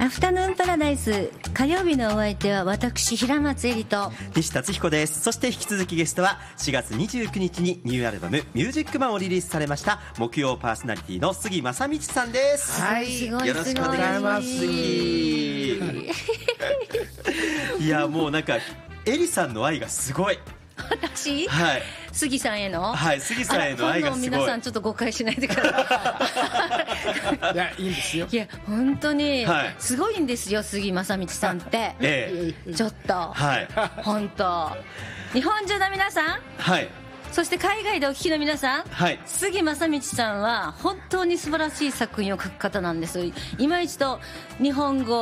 アフタヌーンパラダイス、火曜日のお相手は私平松絵里と西達彦です。そして引き続きゲストは4月29日にニューアルバムミュージックマンをリリースされました木曜パーソナリティの杉正道さんです。 はい、すごいよろしくお願いします。杉いやもうなんかエリさんの愛がすごい。 私、 はい、 杉さんへの、 はい、杉さんへの愛がすごい。 皆さんちょっと誤解しないでください。 いや、いいんですよ。 いや本当に、 はい、 すごいんですよ杉正道さんって、ちょっと、 はい、 本当日本中の皆さん、 はい、 そして海外でお聞きの皆さん、 はい、 杉正道さんは本当に素晴らしい作品を書く方なんです。今一度日本語